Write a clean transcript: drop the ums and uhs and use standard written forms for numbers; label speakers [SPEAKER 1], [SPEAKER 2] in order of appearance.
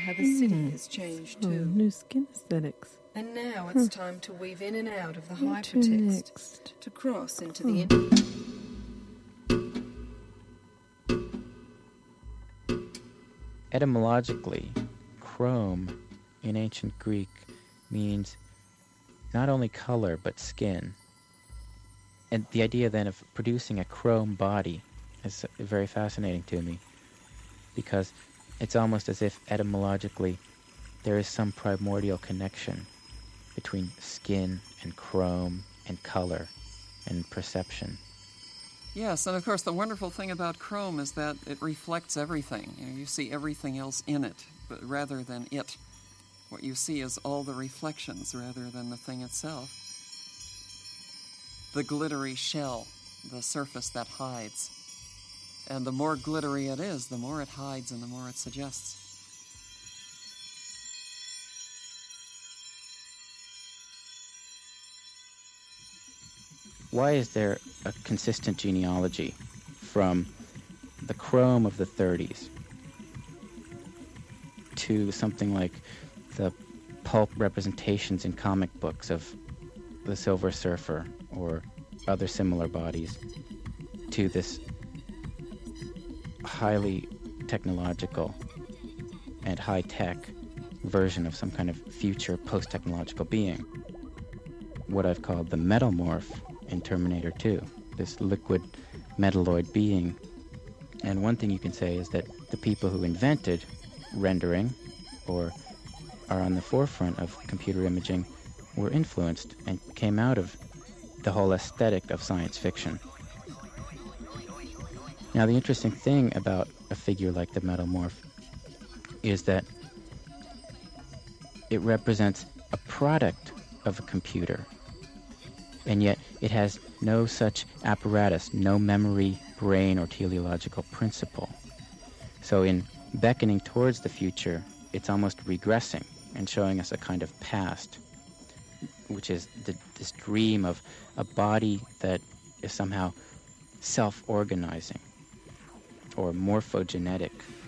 [SPEAKER 1] how the city has changed too.
[SPEAKER 2] New skin aesthetics.
[SPEAKER 1] And now it's time to weave in and out of the hypertext,
[SPEAKER 2] next?
[SPEAKER 1] to cross into the...
[SPEAKER 3] Etymologically, chrome in ancient Greek means not only color but skin. And the idea then of producing a chrome body is very fascinating to me, because it's almost as if etymologically there is some primordial connection between skin and chrome and color and perception.
[SPEAKER 4] Yes, and of course the wonderful thing about chrome is that it reflects everything. You see everything else in it, but rather than it. What you see is all the reflections rather than the thing itself. The glittery shell, the surface that hides. And the more glittery it is, the more it hides and the more it suggests.
[SPEAKER 3] Why is there a consistent genealogy from the chrome of the 30s to something like the pulp representations in comic books of the Silver Surfer or other similar bodies, to this highly technological and high-tech version of some kind of future post-technological being? What I've called the metalmorph in Terminator 2, this liquid metalloid being. And one thing you can say is that the people who invented rendering or are on the forefront of computer imaging were influenced and came out of the whole aesthetic of science fiction. Now, the interesting thing about a figure like the metalmorph is that it represents a product of a computer, and yet it has no such apparatus, no memory, brain, or teleological principle. So in beckoning towards the future, it's almost regressing and showing us a kind of past, which is this dream of a body that is somehow self-organizing or morphogenetic.